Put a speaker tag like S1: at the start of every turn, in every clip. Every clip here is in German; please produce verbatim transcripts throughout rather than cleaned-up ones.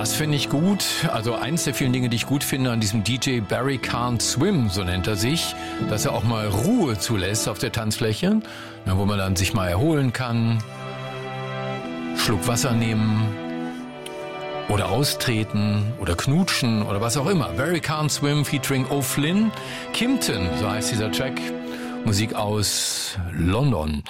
S1: Das finde ich gut. Also eins der vielen Dinge, die ich gut finde an diesem D J Barry Can't Swim, so nennt er sich, dass er auch mal Ruhe zulässt auf der Tanzfläche, wo man dann sich mal erholen kann, Schluck Wasser nehmen oder austreten oder knutschen oder was auch immer. Barry Can't Swim featuring O'Flynn. Kimpton, so heißt dieser Track. Musik aus London.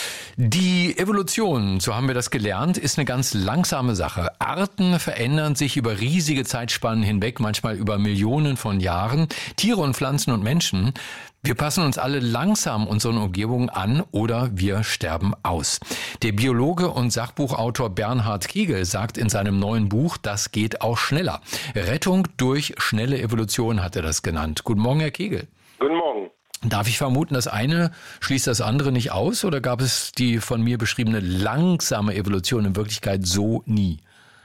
S1: Die Evolution, so haben wir das gelernt, ist eine ganz langsame Sache. Arten verändern sich über riesige Zeitspannen hinweg, manchmal über Millionen von Jahren. Tiere und Pflanzen und Menschen, wir passen uns alle langsam unseren Umgebungen an oder wir sterben aus. Der Biologe und Sachbuchautor Bernhard Kegel sagt in seinem neuen Buch, das geht auch schneller. Rettung durch schnelle Evolution hat er das genannt. Guten Morgen, Herr Kegel.
S2: Guten Morgen.
S1: Darf ich vermuten, das eine schließt das andere nicht aus oder gab es die von mir beschriebene langsame Evolution in Wirklichkeit so nie?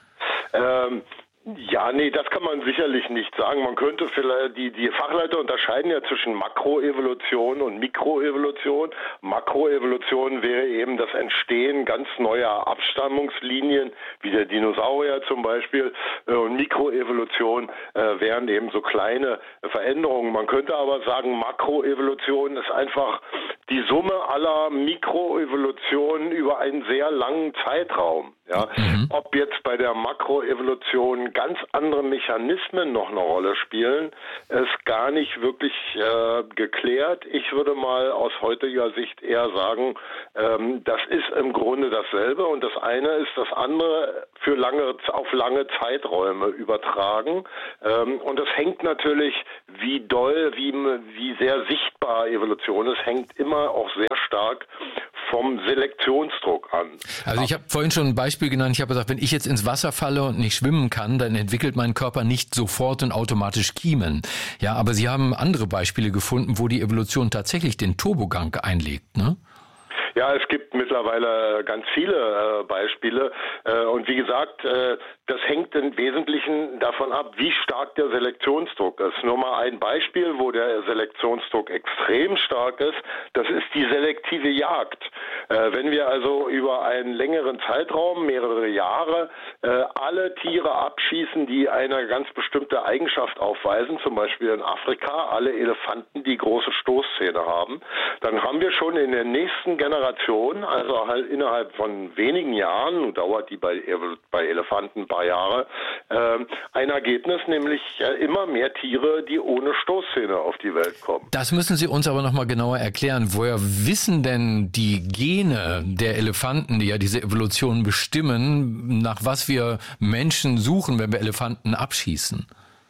S2: Ähm, ja, nee, das kann man sicherlich nicht sagen. Man könnte vielleicht, die, die Fachleute unterscheiden ja zwischen Makroevolution und Mikroevolution. Makroevolution wäre eben das Entstehen ganz neuer Abstammungslinien, wie der Dinosaurier zum Beispiel. Und Mikroevolution äh, wären eben so kleine Veränderungen. Man könnte aber sagen, Makroevolution ist einfach die Summe aller Mikroevolutionen über einen sehr langen Zeitraum. Ja, mhm. Ob jetzt bei der Makroevolution ganz andere Mechanismen noch eine Rolle spielen, ist gar nicht wirklich äh, geklärt. Ich würde mal aus heutiger Sicht eher sagen, ähm, das ist im Grunde dasselbe und das eine ist das andere für lange auf lange Zeiträume übertragen. Ähm, und es hängt natürlich, wie doll, wie, wie sehr sichtbar Evolution ist, hängt immer auch sehr stark vom Selektionsdruck an.
S1: Also ich habe vorhin schon ein Beispiel genannt. Ich habe gesagt, wenn ich jetzt ins Wasser falle und nicht schwimmen kann, dann entwickelt mein Körper nicht sofort und automatisch Kiemen. Ja, aber Sie haben andere Beispiele gefunden, wo die Evolution tatsächlich den Turbogang einlegt, ne?
S2: Ja, es gibt mittlerweile ganz viele äh, Beispiele äh, und wie gesagt, äh, das hängt im Wesentlichen davon ab, wie stark der Selektionsdruck ist. Nur mal ein Beispiel, wo der Selektionsdruck extrem stark ist, das ist die selektive Jagd. Äh, wenn wir also über einen längeren Zeitraum, mehrere Jahre, äh, alle Tiere abschießen, die eine ganz bestimmte Eigenschaft aufweisen, zum Beispiel in Afrika, alle Elefanten, die große Stoßzähne haben, dann haben wir schon in der nächsten Generation also halt innerhalb von wenigen Jahren, dauert die bei, bei Elefanten ein paar Jahre, äh, ein Ergebnis, nämlich äh, immer mehr Tiere, die ohne Stoßzähne auf die Welt kommen.
S1: Das müssen Sie uns aber nochmal genauer erklären. Woher wissen denn die Gene der Elefanten, die ja diese Evolution bestimmen, nach was wir Menschen suchen, wenn wir Elefanten abschießen?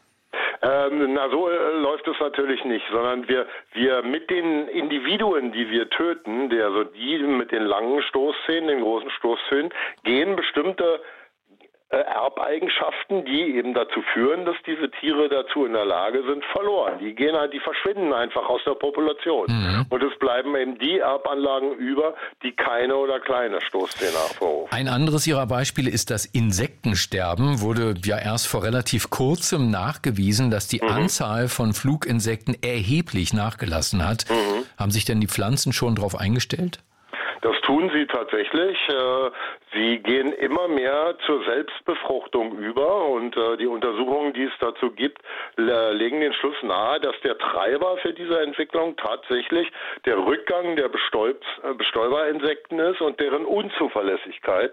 S2: Ähm, na, so äh, läuft es natürlich nicht, sondern wir, wir mit den Individuen, die wir töten, der, also die mit den langen Stoßzähnen, den großen Stoßzähnen, gehen bestimmte äh, Erbeigenschaften, die eben dazu führen, dass diese Tiere dazu in der Lage sind, verloren. Die gehen halt, die verschwinden einfach aus der Population. Mhm. Und es bleiben eben die Erbanlagen über, die keine oder kleine Stoßzähne hervorrufen.
S1: Ein anderes Ihrer Beispiele ist das Insektensterben. Wurde ja erst vor relativ kurzem nachgewiesen, dass die mhm. Anzahl von Fluginsekten erheblich nachgelassen hat. Mhm. Haben sich denn die Pflanzen schon darauf eingestellt?
S2: Das tun sie tatsächlich. Sie gehen immer mehr zur Selbstbefruchtung über und die Untersuchungen, die es dazu gibt, legen den Schluss nahe, dass der Treiber für diese Entwicklung tatsächlich der Rückgang der Bestäuberinsekten ist und deren Unzuverlässigkeit.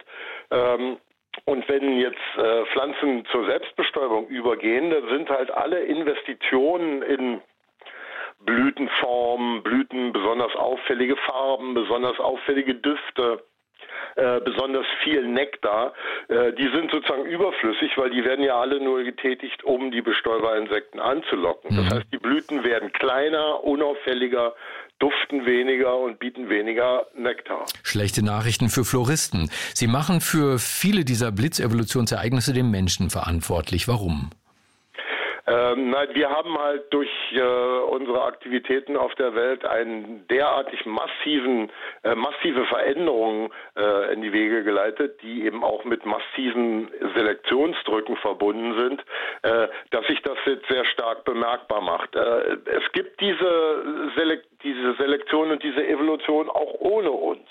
S2: Und wenn jetzt Pflanzen zur Selbstbestäubung übergehen, dann sind halt alle Investitionen in Blütenformen, Blüten, besonders auffällige Farben, besonders auffällige Düfte, äh, besonders viel Nektar, äh, die sind sozusagen überflüssig, weil die werden ja alle nur getätigt, um die Bestäuberinsekten anzulocken. Mhm. Das heißt, die Blüten werden kleiner, unauffälliger, duften weniger und bieten weniger Nektar.
S1: Schlechte Nachrichten für Floristen. Sie machen für viele dieser Blitzevolutionsereignisse den Menschen verantwortlich. Warum?
S2: Ähm, nein, wir haben halt durch äh, unsere Aktivitäten auf der Welt einen derartig massiven, äh, massive Veränderungen äh, in die Wege geleitet, die eben auch mit massiven Selektionsdrücken verbunden sind, äh, dass sich das jetzt sehr stark bemerkbar macht. Äh, es gibt diese, Selek diese Selektion und diese Evolution auch ohne uns.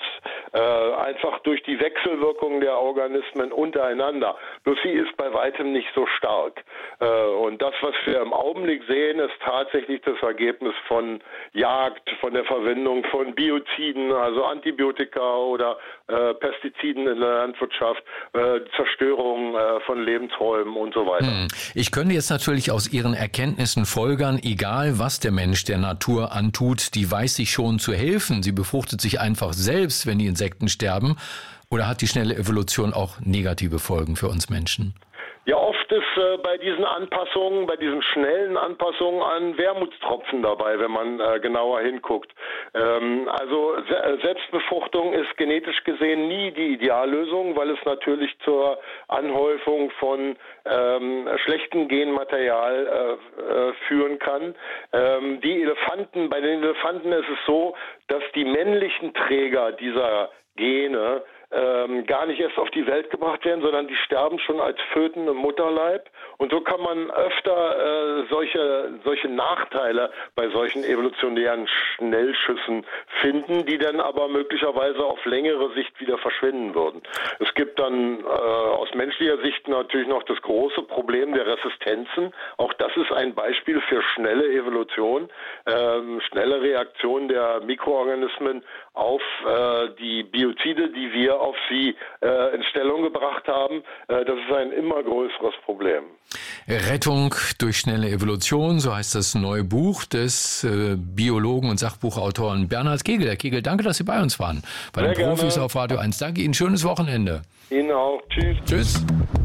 S2: Äh, einfach durch die Wechselwirkung der Organismen untereinander. Bloß sie ist bei weitem nicht so stark. Äh, und das, was wir im Augenblick sehen, ist tatsächlich das Ergebnis von Jagd, von der Verwendung von Bioziden, also Antibiotika oder äh, Pestiziden in der Landwirtschaft, äh, Zerstörung äh, von Lebensräumen und so weiter.
S1: Hm. Ich könnte jetzt natürlich aus Ihren Erkenntnissen folgern, egal was der Mensch der Natur antut, die weiß sich schon zu helfen. Sie befruchtet sich einfach selbst, wenn die Insekten sterben. Oder hat die schnelle Evolution auch negative Folgen für uns Menschen?
S2: Ja, oft ist äh, bei diesen Anpassungen, bei diesen schnellen Anpassungen ein Wermutstropfen dabei, wenn man äh, genauer hinguckt. Ähm, also Se- Selbstbefruchtung ist genetisch gesehen nie die Ideallösung, weil es natürlich zur Anhäufung von ähm, schlechtem Genmaterial äh, äh, führen kann. Ähm, die Elefanten, bei den Elefanten ist es so, dass die männlichen Träger dieser Gene Ähm, gar nicht erst auf die Welt gebracht werden, sondern die sterben schon als Föten im Mutterleib. Und so kann man öfter äh, solche, solche Nachteile bei solchen evolutionären Schnellschüssen finden, die dann aber möglicherweise auf längere Sicht wieder verschwinden würden. Es gibt dann äh, aus menschlicher Sicht natürlich noch das große Problem der Resistenzen. Auch das ist ein Beispiel für schnelle Evolution, ähm, schnelle Reaktion der Mikroorganismen auf äh, die Biozide, die wir auf sie äh, in Stellung gebracht haben. Äh, das ist ein immer größeres Problem.
S1: Rettung durch schnelle Evolution, so heißt das neue Buch des äh, Biologen und Sachbuchautoren Bernhard Kegel. Herr Kegel, danke, dass Sie bei uns waren. Bei den Profis auf Radio eins. Danke Ihnen, schönes Wochenende.
S2: Ihnen auch. Tschüss.
S1: Tschüss.